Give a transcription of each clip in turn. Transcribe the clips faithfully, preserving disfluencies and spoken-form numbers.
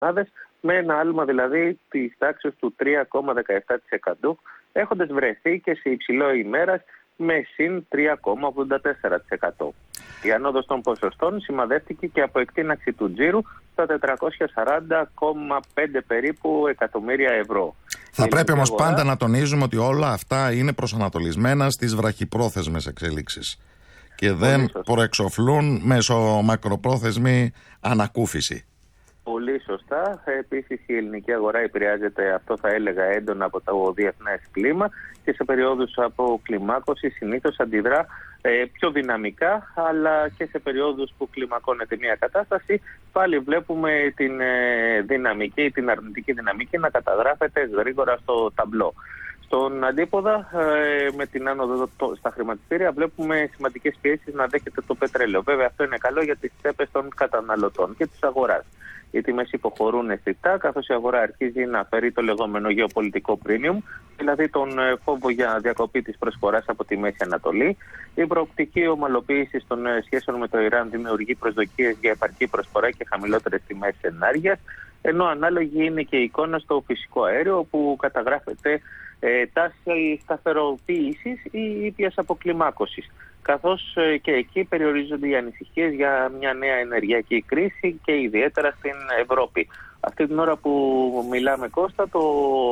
με ένα άλμα δηλαδή της τάξης του τρία κόμμα δεκαεπτά τοις εκατό, έχοντας βρεθεί και σε υψηλό ημέρας με συν τρία κόμμα ογδόντα τέσσερα τοις εκατό. Η ανόδος των ποσοστών σημαδεύτηκε και από εκτείναξη του τζίρου στα τετρακόσια σαράντα κόμμα πέντε περίπου εκατομμύρια ευρώ. Θα πρέπει όμως αγορά... πάντα να τονίζουμε ότι όλα αυτά είναι προσανατολισμένα στις βραχυπρόθεσμες εξελίξεις και δεν προεξοφλούν μέσω μακροπρόθεσμη ανακούφιση. Πολύ σωστά. Επίσης η ελληνική αγορά επηρεάζεται, αυτό θα έλεγα, έντονα από το διεθνές κλίμα και σε περιόδους αποκλιμάκωση συνήθως αντιδρά ε, πιο δυναμικά, αλλά και σε περιόδους που κλιμακώνεται μια κατάσταση πάλι βλέπουμε την ε, δυναμική, την αρνητική δυναμική να καταγράφεται γρήγορα στο ταμπλό. Στον αντίποδα, ε, με την άνοδο στα χρηματιστήρια, βλέπουμε σημαντικές πιέσεις να δέχεται το πετρέλαιο. Βέβαια, αυτό είναι καλό για τις τσέπες των καταναλωτών και της αγοράς. Οι τιμές υποχωρούν αισθητά, καθώς η αγορά αρχίζει να φέρει το λεγόμενο γεωπολιτικό premium, δηλαδή τον φόβο για διακοπή της προσφοράς από τη Μέση Ανατολή. Η προοπτική ομαλοποίηση των σχέσεων με το Ιράν δημιουργεί προσδοκίες για επαρκή προσφορά και χαμηλότερες τιμές ενέργειας, ενώ ανάλογη είναι και η εικόνα στο φυσικό αέριο, όπου καταγράφεται ε, τάση σταθεροποίησης ή ήπιας αποκλιμάκωσης, καθώς ε, και εκεί περιορίζονται οι ανησυχίες για μια νέα ενεργειακή κρίση και ιδιαίτερα στην Ευρώπη. Αυτή την ώρα που μιλάμε, Κώστα, το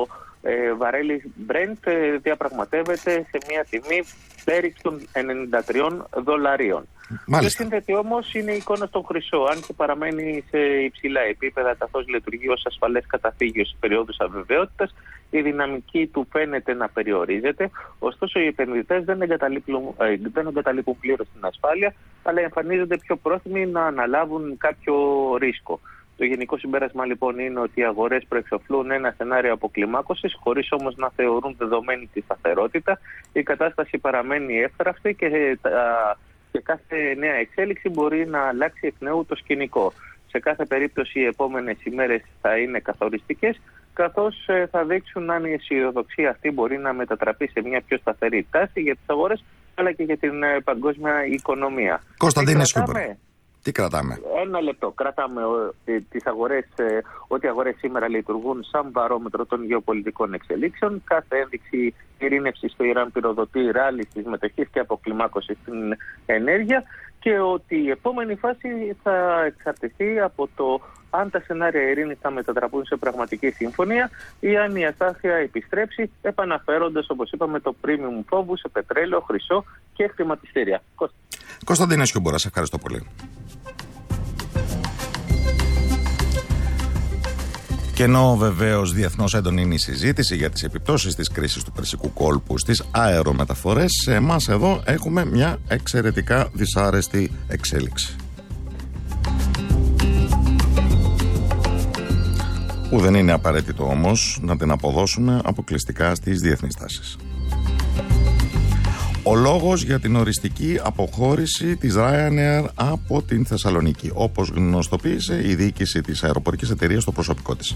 ε, βαρέλι Brent ε, διαπραγματεύεται σε μια τιμή πέριξ των ενενήντα τριών δολαρίων. Μάλιστα. Και σύνδετη όμως είναι η εικόνα στον χρυσό, αν και παραμένει σε υψηλά επίπεδα, καθώς λειτουργεί ως ασφαλές καταφύγιο σε περιόδους αβεβαιότητας. Η δυναμική του φαίνεται να περιορίζεται, ωστόσο οι επενδυτές δεν εγκαταλείπουν, ε, δεν εγκαταλείπουν πλήρως την ασφάλεια, αλλά εμφανίζονται πιο πρόθυμοι να αναλάβουν κάποιο ρίσκο. Το γενικό συμπέρασμα λοιπόν είναι ότι οι αγορές προεξοφλούν ένα σενάριο αποκλιμάκωσης, χωρίς όμως να θεωρούν δεδομένη τη σταθερότητα. Η κατάσταση παραμένει εύθραυστη και, τα, και κάθε νέα εξέλιξη μπορεί να αλλάξει εκ νέου το σκηνικό. Σε κάθε περίπτωση οι επόμενες ημέρες θα είναι καθοριστικές, καθώς θα δείξουν αν η αισιοδοξία αυτή μπορεί να μετατραπεί σε μια πιο σταθερή τάση για τις αγορές, αλλά και για την παγκόσμια οικονομία. Κωνσταντίνε Σούπερ. Τι κρατάμε? Ένα λεπτό. Κρατάμε ε, τις αγορές, ε, ότι οι αγορές σήμερα λειτουργούν σαν βαρόμετρο των γεωπολιτικών εξελίξεων. Κάθε ένδειξη ειρήνευσης στο Ιράν πυροδοτεί ράλι στις μετοχές και αποκλιμάκωση στην ενέργεια, και ότι η επόμενη φάση θα εξαρτηθεί από το αν τα σενάρια ειρήνης θα μετατραπούν σε πραγματική συμφωνία ή αν η αστάθεια επιστρέψει, επαναφέροντας, όπως είπαμε, το premium φόβου σε πετρέλαιο, χρυσό και χρηματιστήρια. Κωνσταντίνε Σιούμπορά, σε ευχαριστώ πολύ. Και ενώ βεβαίως διεθνώς έντονη είναι η συζήτηση για τις επιπτώσεις της κρίσης του Περσικού κόλπου στις αερομεταφορές, σε εμάς εδώ έχουμε μια εξαιρετικά δυσάρεστη εξέλιξη. Που δεν είναι απαραίτητο όμως να την αποδώσουμε αποκλειστικά στις διεθνείς τάσεις. Ο λόγος για την οριστική αποχώρηση της Ryanair από την Θεσσαλονίκη, όπως γνωστοποίησε η διοίκηση της αεροπορικής εταιρείας στο προσωπικό της.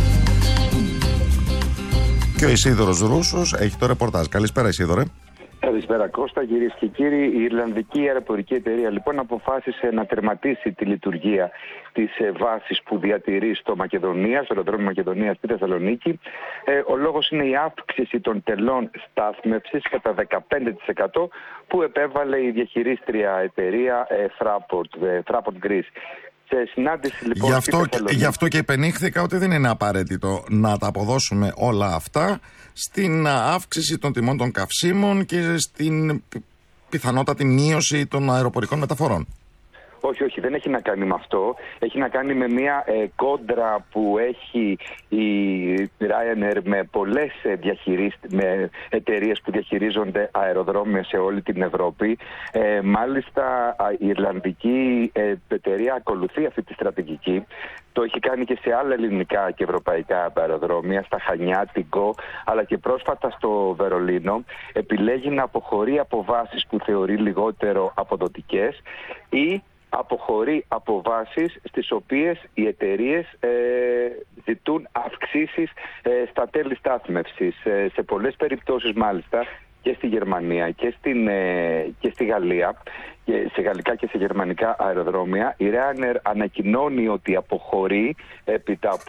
Και ο Ισίδωρος Ρούσος έχει το ρεπορτάζ. Καλησπέρα, Ισίδωρε. Καλησπέρα, Κώστα. Κυρίες και κύριοι, η Ιρλανδική αεροπορική εταιρεία λοιπόν αποφάσισε να τερματίσει τη λειτουργία της βάσης που διατηρεί στο Μακεδονία, στο αεροδρόμιο Μακεδονίας στη Θεσσαλονίκη. Ε, ο λόγος είναι η αύξηση των τελών στάθμευσης κατά δεκαπέντε τοις εκατό που επέβαλε η διαχειρίστρια εταιρεία ε, Fraport, ε, Fraport Greece. Συνάντηση, λοιπόν, γι, αυτό, γι' αυτό και υπενήχθηκα ότι δεν είναι απαραίτητο να τα αποδώσουμε όλα αυτά στην αύξηση των τιμών των καυσίμων και στην πιθανότατη μείωση των αεροπορικών μεταφορών. Όχι, όχι, δεν έχει να κάνει με αυτό. Έχει να κάνει με μια ε, κόντρα που έχει η Ryanair με πολλές ε, με εταιρείες που διαχειρίζονται αεροδρόμια σε όλη την Ευρώπη. Ε, μάλιστα, η Ιρλανδική ε, εταιρεία ακολουθεί αυτή τη στρατηγική. Το έχει κάνει και σε άλλα ελληνικά και ευρωπαϊκά αεροδρόμια, στα Χανιά, την Κο, αλλά και πρόσφατα στο Βερολίνο. Επιλέγει να αποχωρεί από βάσεις που θεωρεί λιγότερο αποδοτικές ή αποχωρεί από βάσεις στις οποίες οι εταιρείες ε, ζητούν αυξήσεις ε, στα τέλη στάθμευσης. Ε, σε πολλές περιπτώσεις μάλιστα και στη Γερμανία και, στην, ε, και στη Γαλλία, και σε γαλλικά και σε γερμανικά αεροδρόμια, η Ryanair ανακοινώνει ότι αποχωρεί έπειτα